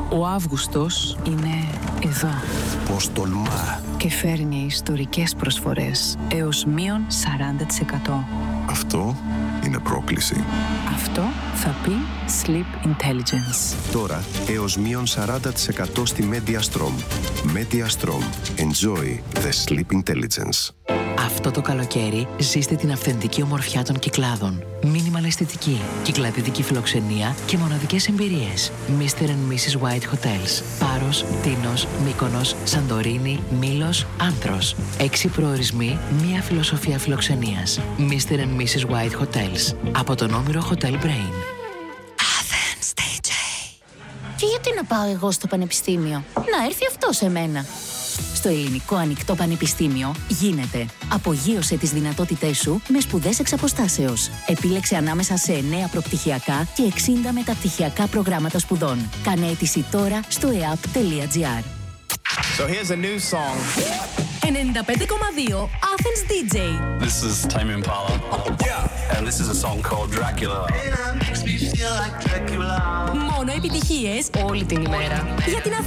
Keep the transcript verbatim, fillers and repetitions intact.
Ο Αύγουστος είναι εδώ. Πως τολμά. Και φέρνει ιστορικές προσφορές έως μείον σαράντα τοις εκατό. Αυτό είναι πρόκληση. Αυτό θα πει Sleep Intelligence. Τώρα έως μείον σαράντα τοις εκατό στη MediaStrom. MediaStrom. Enjoy the Sleep Intelligence. Αυτό το καλοκαίρι ζήστε την αυθεντική ομορφιά των Κυκλάδων. Μίνιμαλ αισθητική, κυκλαδιτική φιλοξενία και μοναδικές εμπειρίες. μίστερ and μίσες White Hotels. Πάρος, Τίνος, Μύκονος, Σαντορίνη, Μήλος, Άνθρος. Έξι προορισμοί, μία φιλοσοφία φιλοξενίας. μίστερ and μίσες White Hotels. Από τον Όμηρο Hotel Brain. Athens ντι τζέι. Και γιατί να πάω εγώ στο πανεπιστήμιο? Να έρθει αυτό σε μένα. Στο Ελληνικό Ανοιχτό Πανεπιστήμιο γίνεται. Απογείωσε τις δυνατότητές σου με σπουδές εξ αποστάσεως. Επίλεξε ανάμεσα σε εννέα προπτυχιακά και εξήντα μεταπτυχιακά προγράμματα σπουδών. Κάνε αίτηση τώρα στο e a p τελεία g r. So here's a new song. ενενήντα πέντε κόμμα δύο Athens ντι τζέι. This is Tame Impala. Yeah. And this is a song called Dracula. Μόνο επιτυχίες όλη την ημέρα. Για την Αθήνα.